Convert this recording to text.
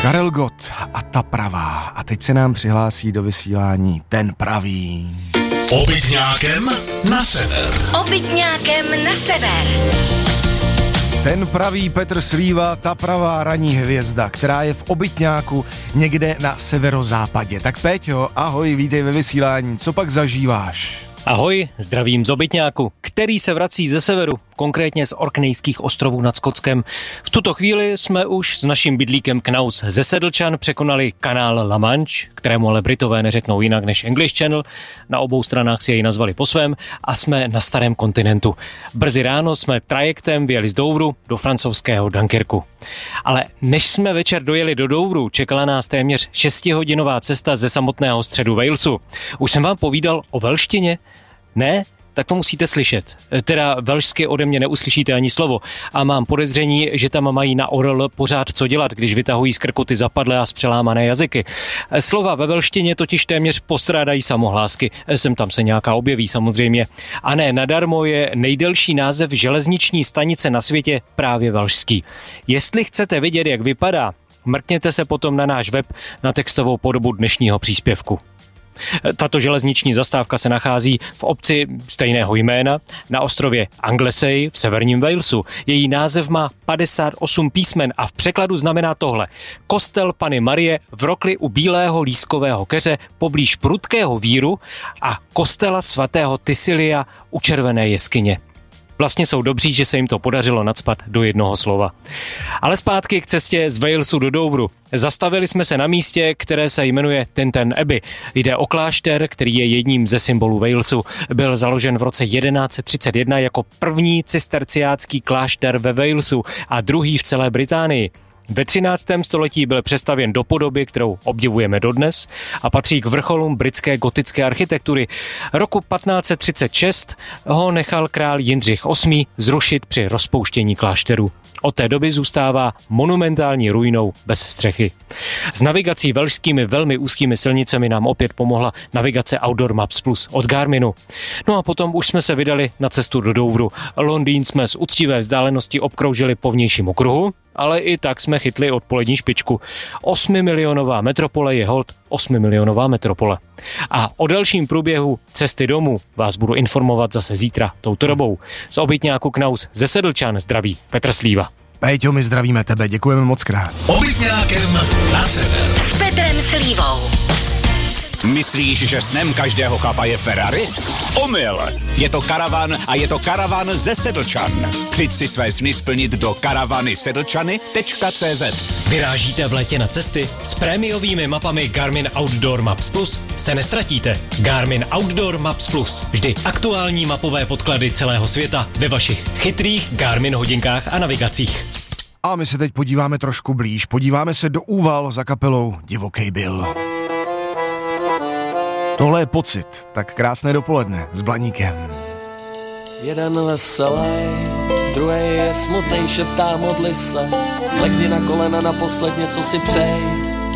Karel Gott a ta pravá. A teď se nám přihlásí do vysílání ten pravý. Obytňákem na sever. Obytňákem na sever. Ten pravý Petr Slíva, ta pravá ranní hvězda, která je v obytňáku někde na severozápadě. Tak Péťo, ahoj, vítej ve vysílání. Co pak zažíváš? Ahoj, zdravím z obytňáku, který se vrací ze severu, konkrétně z Orknejských ostrovů nad Skotskem. V tuto chvíli jsme už s naším bydlíkem Knaus ze Sedlčan překonali kanál La Manche, kterému ale Britové neřeknou jinak než English Channel. Na obou stranách si jej nazvali po svém a jsme na starém kontinentu. Brzy ráno jsme trajektem vyjeli z Douvru do francouzského Dunkerku. Ale než jsme večer dojeli do Douvru, čekala nás téměř 6hodinová cesta ze samotného středu Walesu. Už jsem vám povídal o velštině? Ne? Tak to musíte slyšet. Teda velšsky ode mě neuslyšíte ani slovo a mám podezření, že tam mají na ORL pořád co dělat, když vytahují z krku ty zapadlé a zpřelámané jazyky. Slova ve velštině totiž téměř postrádají samohlásky. Sem tam se nějaká objeví samozřejmě. A ne, nadarmo je nejdelší název železniční stanice na světě právě velšský. Jestli chcete vidět, jak vypadá, mrkněte se potom na náš web na textovou podobu dnešního příspěvku. Tato železniční zastávka se nachází v obci stejného jména na ostrově Anglesey v severním Walesu. Její název má 58 písmen a v překladu znamená tohle. Kostel Panny Marie v Rokli u Bílého lískového keře poblíž Prudkého víru a kostela svatého Tysilia u Červené jeskyně. Vlastně jsou dobří, že se jim to podařilo nacpat do jednoho slova. Ale zpátky k cestě z Walesu do Douvru. Zastavili jsme se na místě, které se jmenuje Tintern Abbey. Jde o klášter, který je jedním ze symbolů Walesu. Byl založen v roce 1131 jako první cisterciácký klášter ve Walesu a druhý v celé Británii. Ve 13. století byl přestavěn do podoby, kterou obdivujeme dodnes a patří k vrcholům britské gotické architektury. Roku 1536 ho nechal král Jindřich VIII zrušit při rozpouštění klášteru. Od té doby zůstává monumentální ruinou bez střechy. S navigací velšskými velmi úzkými silnicemi nám opět pomohla navigace Outdoor Maps Plus od Garminu. No a potom už jsme se vydali na cestu do Douvru. Londýn jsme z úctivé vzdálenosti obkroužili po vnějším okruhu, ale i tak jsme chytli odpolední špičku. 8milionová metropole je holt 8milionová metropole. A o dalším průběhu cesty domů vás budu informovat zase zítra touto dobou. Z obytňáku Knaus ze Sedlčan zdraví Petr Slíva. Péťo, my zdravíme tebe, děkujeme moc krát. Obytňákem na sever. S Petrem Slívou. Myslíš, že snem každého chlapa je Ferrari? Omyl! Je to karavan a je to karavan ze Sedlčan. Přijď si své sny splnit do karavanysedlčany.cz. Vyrážíte v létě na cesty? S prémiovými mapami Garmin Outdoor Maps Plus se nestratíte. Garmin Outdoor Maps Plus. Vždy aktuální mapové podklady celého světa ve vašich chytrých Garmin hodinkách a navigacích. A my se teď podíváme trošku blíž. Podíváme se do Úval za kapelou Divokej Bill. Tohle je Pocit, tak krásné dopoledne s Blaníkem. Jeden veselý, druhý je smutnej, šeptá modli se. Legni na kolena naposled, něco si přej.